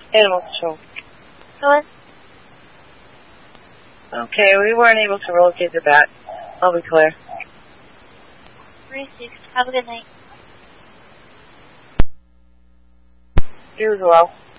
Animal control. Go in. Okay, we weren't able to relocate the bat. I'll be clear. Received. Have a good night. You as well.